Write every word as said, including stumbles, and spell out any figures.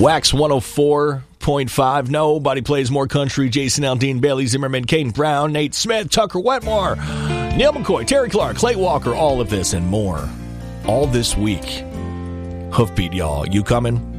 Wax one oh four point five. Nobody plays more country. Jason Aldean, Bailey Zimmerman, Caden Brown, Nate Smith, Tucker Wetmore, Neil McCoy, Terry Clark, Clay Walker, all of this and more. All this week. Hoofbeat, y'all. You coming?